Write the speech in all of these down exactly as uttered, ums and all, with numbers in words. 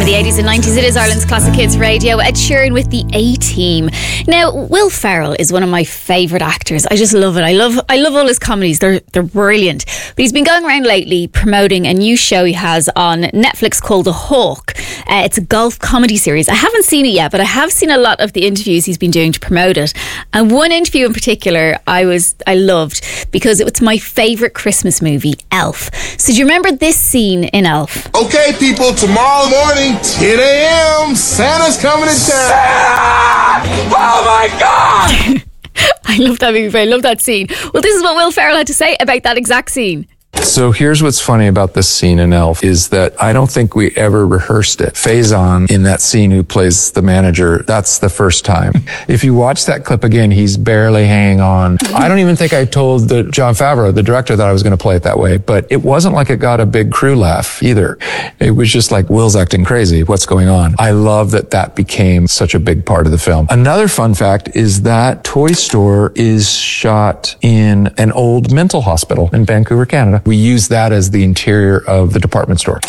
the eighties and nineties. It is Ireland's Classic Hits Radio. Ed Sheeran with the A-Team. Now, Will Ferrell is one of my favourite actors. I just love it. I love I love all his comedies. They're they're brilliant. But he's been going around lately promoting a new show he has on Netflix called The Hawk. Uh, it's a golf comedy series. I haven't seen it yet, but I have seen a lot of the interviews he's been doing to promote it. And one interview in particular I was I loved because it was my favourite Christmas movie, Elf. So do you remember this scene in Elf? Okay, people, tomorrow morning, ten a.m., Santa's coming to town. Santa! Oh my God! I love that movie. I love that scene. Well, this is what Will Ferrell had to say about that exact scene. So here's what's funny about this scene in Elf is that I don't think we ever rehearsed it. Faison in that scene who plays the manager, that's the first time. If you watch that clip again, he's barely hanging on. I don't even think I told the Jon Favreau, the director, that I was going to play it that way, but it wasn't like it got a big crew laugh either. It was just like, Will's acting crazy. What's going on? I love that that became such a big part of the film. Another fun fact is that Toy Store is shot in an old mental hospital in Vancouver, Canada. We use that as the interior of the department store.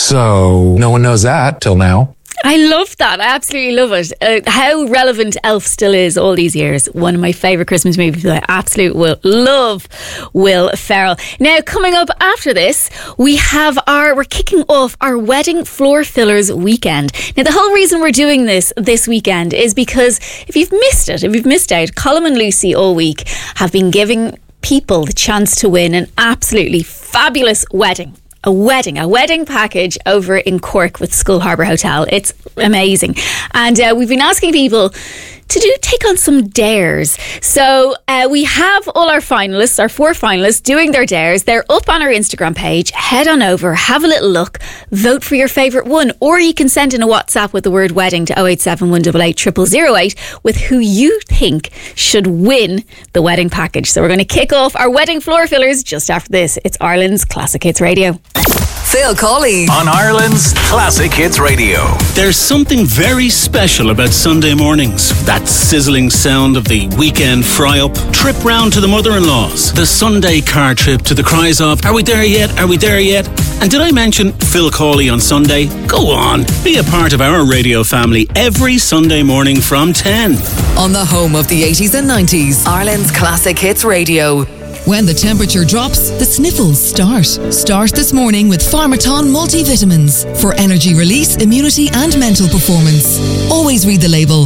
So no one knows that till now. I love that. I absolutely love it. Uh, how relevant Elf still is all these years. One of my favourite Christmas movies. I absolutely will love Will Ferrell. Now, coming up after this, we have our, we're kicking off our Wedding Floor Fillers weekend. Now, the whole reason we're doing this this weekend is because if you've missed it, if you've missed out, Colm and Lucy all week have been giving people the chance to win an absolutely fabulous wedding. A wedding, a wedding package over in Cork with Skull Harbour Hotel. It's amazing. And uh, we've been asking people to do take on some dares. So uh, we have all our finalists, our four finalists, doing their dares. They're up on our Instagram page. Head on over, have a little look, vote for your favourite one. Or you can send in a WhatsApp with the word wedding to oh eight seven, one eight eight, zero zero zero eight with who you think should win the wedding package. So we're going to kick off our Wedding Floor Fillers just after this. It's Ireland's Classic Hits Radio. Phil Cawley on Ireland's Classic Hits Radio. There's something very special about Sunday mornings. That sizzling sound of the weekend fry-up, trip round to the mother-in-law's, the Sunday car trip to the cries of, are we there yet? Are we there yet? And did I mention Phil Cawley on Sunday? Go on, be a part of our radio family every Sunday morning from ten. On the home of the eighties and nineties, Ireland's Classic Hits Radio. When the temperature drops, the sniffles start. Start this morning with Pharmaton multivitamins for energy release, immunity and mental performance. Always read the label.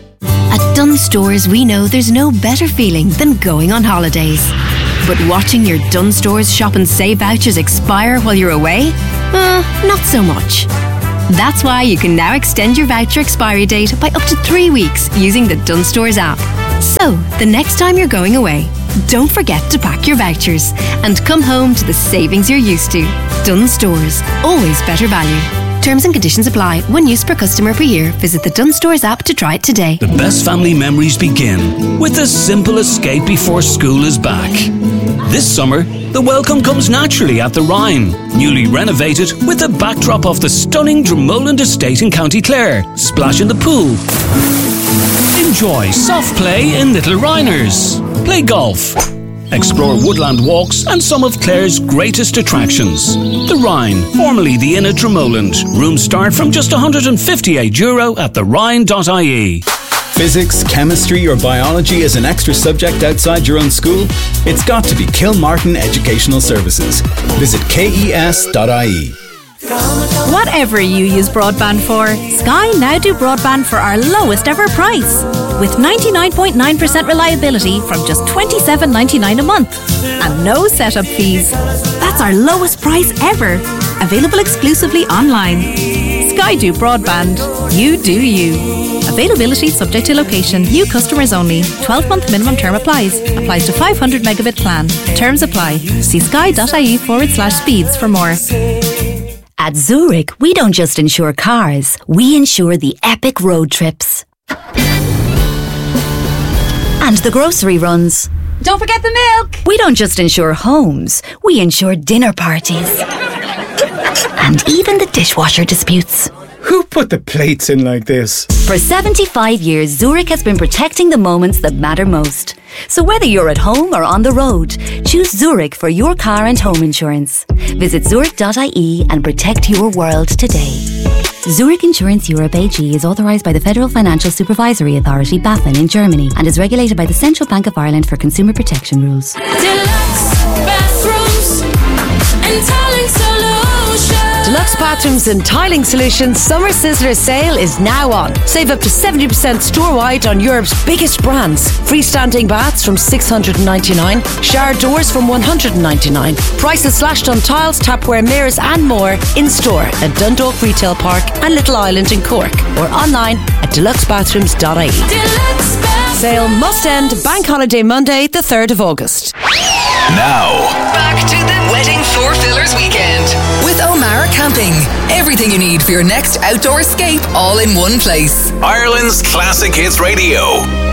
At Dunnes Stores, we know there's no better feeling than going on holidays. But watching your Dunnes Stores shop and save vouchers expire while you're away? Uh, not so much. That's why you can now extend your voucher expiry date by up to three weeks using the Dunnes Stores app. So, the next time you're going away, don't forget to pack your vouchers and come home to the savings you're used to. Dunnes Stores, always better value. Terms and conditions apply. One use per customer per year. Visit the Dunnes Stores app to try it today. The best family memories begin with a simple escape before school is back. This summer, the welcome comes naturally at the Rhine, newly renovated with a backdrop of the stunning Dromoland estate in County Clare. Splash in the pool. Enjoy soft play in Little Rhiners. Play golf. Explore woodland walks and some of Clare's greatest attractions. The Rhine, formerly the Inn at Dromoland. Rooms start from just one hundred fifty-eight euro at the rhine dot I E. Physics, chemistry or biology as an extra subject outside your own school? It's got to be Kilmartin Educational Services. Visit K E S dot I E. Whatever you use broadband for, Sky now do broadband for our lowest ever price. With ninety-nine point nine percent reliability from just twenty-seven ninety-nine a month. And no setup fees. That's our lowest price ever. Available exclusively online. Sky do broadband. You do you. Availability subject to location. New customers only. twelve month minimum term applies. Applies to five hundred megabit plan. Terms apply. See sky.ie forward slash speeds for more. At Zurich, we don't just insure cars, we insure the epic road trips. And the grocery runs. Don't forget the milk! We don't just insure homes, we insure dinner parties. And even the dishwasher disputes. Who put the plates in like this? For seventy-five years, Zurich has been protecting the moments that matter most. So whether you're at home or on the road, choose Zurich for your car and home insurance. Visit zurich dot I E and protect your world today. Zurich Insurance Europe A G is authorised by the Federal Financial Supervisory Authority, BaFin, in Germany and is regulated by the Central Bank of Ireland for consumer protection rules. Deluxe bathrooms and tiling solutions. Deluxe Bathrooms and Tiling Solutions Summer Sizzler sale is now on. Save up to seventy percent store-wide on Europe's biggest brands. Freestanding baths from six hundred ninety-nine dollars, shower doors from one hundred ninety-nine dollars. Prices slashed on tiles, tapware, mirrors and more in-store at Dundalk Retail Park and Little Island in Cork or online at deluxe bathrooms dot I E. Sale must end Bank Holiday Monday, the third of August. Now, back to the Wedding Floor Fillers Weekend with O'Mara Camping. Everything you need for your next outdoor escape, all in one place. Ireland's Classic Hits Radio.